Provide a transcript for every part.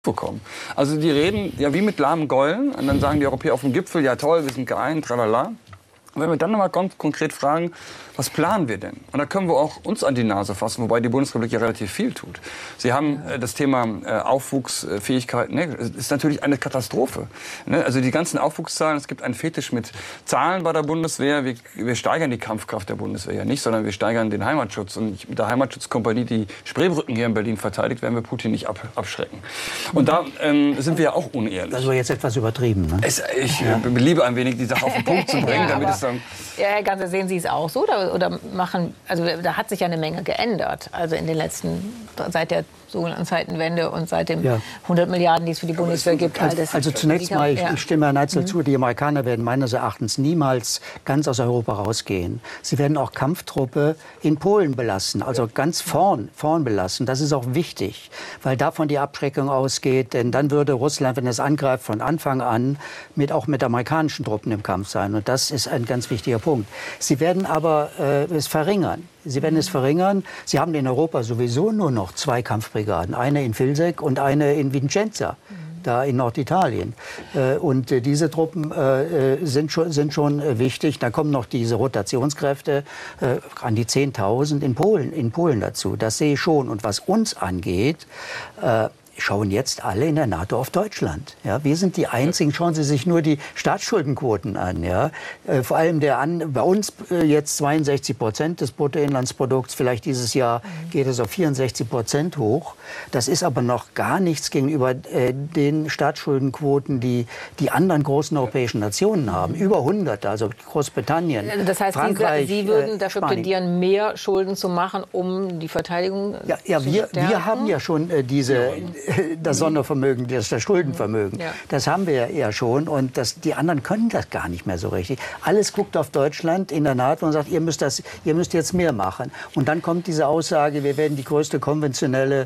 Kommen. Also die reden ja wie mit lahmen Gäulen und dann sagen die Europäer auf dem Gipfel, ja toll, wir sind geeint, tralala. Und wenn wir dann nochmal ganz konkret fragen, was planen wir denn? Und da können wir auch uns an die Nase fassen, wobei die Bundesrepublik ja relativ viel tut. Sie haben das Thema Aufwuchsfähigkeit, ne, ist natürlich eine Katastrophe. Ne? Also die ganzen Aufwuchszahlen, es gibt einen Fetisch mit Zahlen bei der Bundeswehr. Wir steigern die Kampfkraft der Bundeswehr ja nicht, sondern wir steigern den Heimatschutz. Und mit der Heimatschutzkompanie, die Spreebrücken hier in Berlin verteidigt, werden wir Putin nicht abschrecken. Und da sind wir ja auch unehrlich. Das war jetzt etwas übertrieben. Ne? Ich liebe ein wenig, die Sache auf den Punkt zu bringen, damit es dann... Ja, Herr Ganser, sehen Sie es auch so? Oder machen, also da hat sich ja eine Menge geändert. Also in den letzten, seit der sogenannten Zeitenwende und seit den 100 Milliarden, die es für die Bundeswehr gibt. Also zunächst mal, ich stimme Herrn Neitzel zu, die Amerikaner werden meines Erachtens niemals ganz aus Europa rausgehen. Sie werden auch Kampftruppe in Polen belassen, also ganz vorn belassen. Das ist auch wichtig, weil davon die Abschreckung ausgeht. Denn dann würde Russland, wenn es angreift, von Anfang an auch mit amerikanischen Truppen im Kampf sein. Und das ist ein ganz wichtiger Punkt. Sie werden aber es verringern. Sie werden es verringern. Sie haben in Europa sowieso nur noch 2 Kampfbrigaden. Eine in Vilseck und eine in Vicenza, da in Norditalien. Und diese Truppen sind schon wichtig. Da kommen noch diese Rotationskräfte an die 10.000 in Polen dazu. Das sehe ich schon. Und was uns angeht, schauen jetzt alle in der NATO auf Deutschland. Ja, wir sind die Einzigen, schauen Sie sich nur die Staatsschuldenquoten an. Ja. Vor allem bei uns jetzt 62% des Bruttoinlandsprodukts, vielleicht dieses Jahr geht es auf 64% hoch. Das ist aber noch gar nichts gegenüber den Staatsschuldenquoten, die die anderen großen europäischen Nationen haben. Über 100, also Großbritannien, das heißt, Frankreich, Sie würden dafür Spanien plädieren, mehr Schulden zu machen, um die Verteidigung zu stärken? Wir haben ja schon das Sondervermögen, das Schuldenvermögen. Ja. Das haben wir ja schon. Und die anderen können das gar nicht mehr so richtig. Alles guckt auf Deutschland in der NATO und sagt, ihr müsst jetzt mehr machen. Und dann kommt diese Aussage, wir werden die größte konventionelle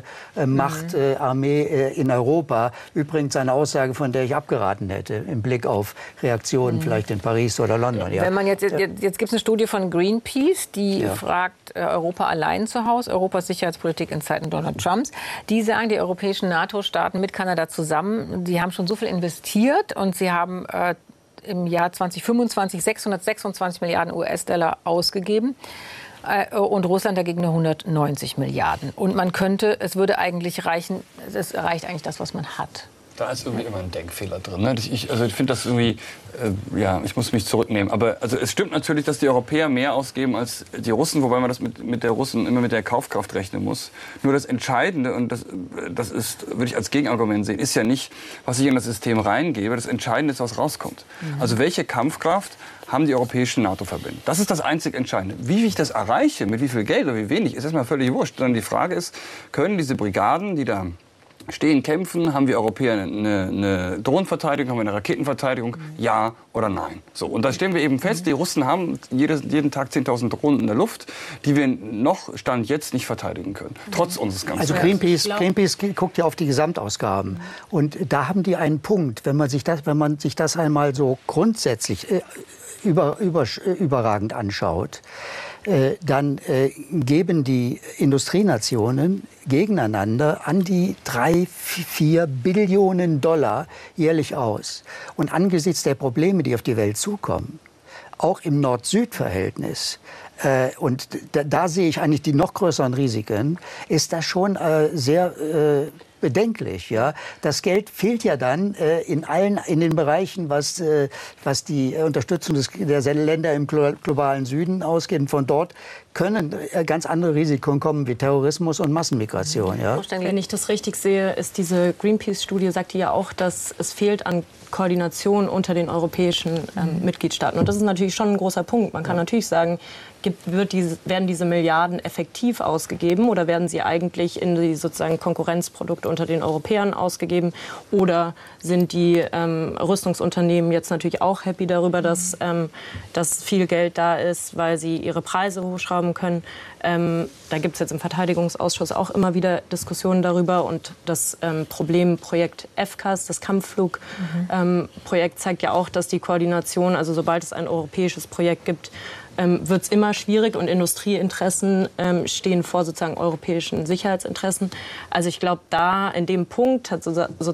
Machtarmee in Europa. Übrigens eine Aussage, von der ich abgeraten hätte, im Blick auf Reaktionen vielleicht in Paris oder London. Ja. Wenn man jetzt gibt es eine Studie von Greenpeace, die fragt Europa allein zu Hause, Europas Sicherheitspolitik in Zeiten Donald Trumps. Die sagen, die europäischen NATO-Staaten mit Kanada zusammen, die haben schon so viel investiert und sie haben im Jahr 2025 626 Milliarden US-Dollar ausgegeben und Russland dagegen nur 190 Milliarden. Und es würde eigentlich reichen, es reicht eigentlich das, was man hat. Da ist irgendwie immer ein Denkfehler drin. Ne? Ich finde das irgendwie, ich muss mich zurücknehmen. Aber also es stimmt natürlich, dass die Europäer mehr ausgeben als die Russen, wobei man das mit der Russen immer mit der Kaufkraft rechnen muss. Nur das Entscheidende, und das ist, würde ich als Gegenargument sehen, ist ja nicht, was ich in das System reingebe. Das Entscheidende ist, was rauskommt. Also welche Kampfkraft haben die europäischen NATO-Verbände? Das ist das einzig Entscheidende. Wie ich das erreiche, mit wie viel Geld oder wie wenig, ist erstmal völlig wurscht. Sondern die Frage ist, können diese Brigaden, die da stehen, kämpfen, haben wir Europäer eine Drohnenverteidigung, haben wir eine Raketenverteidigung, ja oder nein? So, und da stellen wir eben fest, die Russen haben jeden Tag 10.000 Drohnen in der Luft, die wir noch Stand jetzt nicht verteidigen können, trotz unseres ganzen... Also Greenpeace guckt ja auf die Gesamtausgaben und da haben die einen Punkt, wenn man sich das einmal so grundsätzlich überragend anschaut, dann geben die Industrienationen gegeneinander an die 3-4 Billionen Dollar jährlich aus. Und angesichts der Probleme, die auf die Welt zukommen, auch im Nord-Süd-Verhältnis, und da sehe ich eigentlich die noch größeren Risiken, ist das schon sehr bedenklich. Ja? Das Geld fehlt ja dann in den Bereichen, was die Unterstützung der Länder im globalen Süden ausgeht. Und von dort können ganz andere Risiken kommen, wie Terrorismus und Massenmigration. Ja? Wenn ich das richtig sehe, ist diese Greenpeace-Studie, sagt die ja auch, dass es fehlt an Koordination unter den europäischen Mitgliedstaaten. Und das ist natürlich schon ein großer Punkt. Man kann natürlich sagen, werden diese Milliarden effektiv ausgegeben oder werden sie eigentlich in die sozusagen Konkurrenzprodukte unter den Europäern ausgegeben? Oder sind die Rüstungsunternehmen jetzt natürlich auch happy darüber, dass viel Geld da ist, weil sie ihre Preise hochschrauben können? Da gibt es jetzt im Verteidigungsausschuss auch immer wieder Diskussionen darüber. Und das Problemprojekt FCAS, das Kampfflugprojekt, zeigt ja auch, dass die Koordination, also sobald es ein europäisches Projekt gibt, wird es immer schwierig und Industrieinteressen stehen vor sozusagen europäischen Sicherheitsinteressen. Also ich glaube, da in dem Punkt hat sozusagen